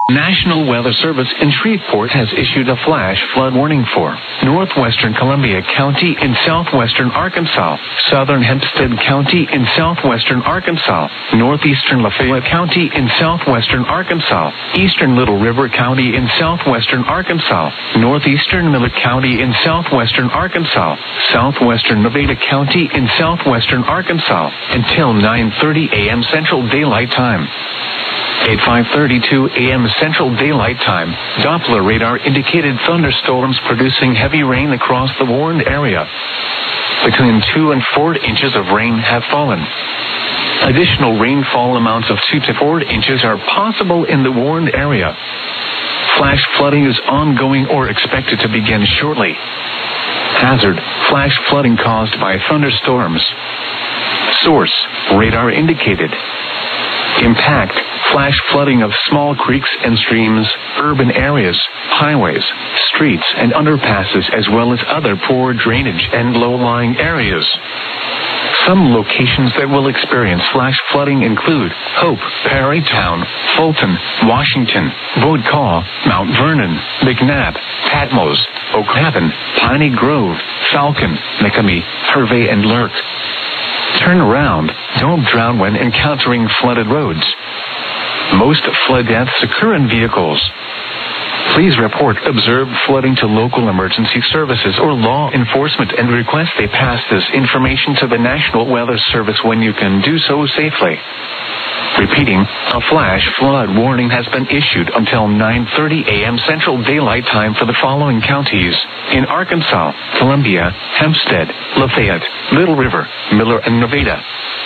National Weather Service in Shreveport has issued a flash flood warning for northwestern Columbia County in southwestern Arkansas, southern Hempstead County in southwestern Arkansas, northeastern Lafayette County in southwestern Arkansas, eastern Little River County in southwestern Arkansas, northeastern Millett County in southwestern Arkansas, southwestern Nevada County in southwestern Arkansas, until 9:30 a.m. Central Daylight Time. At 5:32 a.m. Central Daylight Time, Doppler radar indicated thunderstorms producing heavy rain across the warned area. Between 2 and 4 inches of rain have fallen. Additional rainfall amounts of 2 to 4 inches are possible in the warned area. Flash flooding is ongoing or expected to begin shortly. Hazard: flash flooding caused by thunderstorms. Source: radar indicated. Impact: flash flooding of small creeks and streams, urban areas, highways, streets, and underpasses, as well as other poor drainage and low-lying areas. Some locations that will experience flash flooding include Hope, Perrytown, Fulton, Washington, Vodcall, Mount Vernon, McNabb, Patmos, Oak Haven, Piney Grove, Falcon, McCamey, Hervey, and Lurk. Turn around. Don't drown when encountering flooded roads. Most flood deaths occur in vehicles. Please report observed flooding to local emergency services or law enforcement and request they pass this information to the National Weather Service when you can do so safely. Repeating, a flash flood warning has been issued until 9:30 a.m. Central Daylight Time for the following counties: in Arkansas, Columbia, Hempstead, Lafayette, Little River, Miller, and Nevada.